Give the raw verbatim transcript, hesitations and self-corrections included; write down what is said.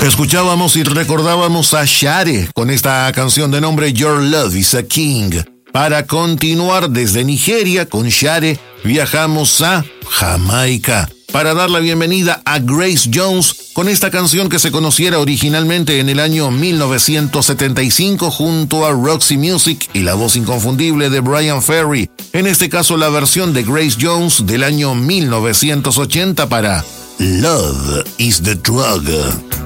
Escuchábamos y recordábamos a Share con esta canción de nombre Your Love is a King. Para continuar desde Nigeria con Share, viajamos a Jamaica para dar la bienvenida a Grace Jones con esta canción que se conociera originalmente en el año mil novecientos setenta y cinco junto a Roxy Music y la voz inconfundible de Bryan Ferry. En este caso la versión de Grace Jones del año mil novecientos ochenta para Love is the Drug.